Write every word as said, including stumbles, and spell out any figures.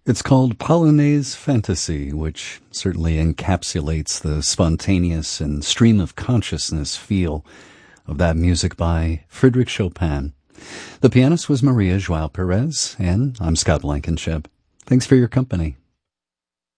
It's called Polonaise Fantasy, which certainly encapsulates the spontaneous and stream of consciousness feel of that music by Frédéric Chopin. The pianist was Maria João Perez, and I'm Scott Blankenship. Thanks for your company.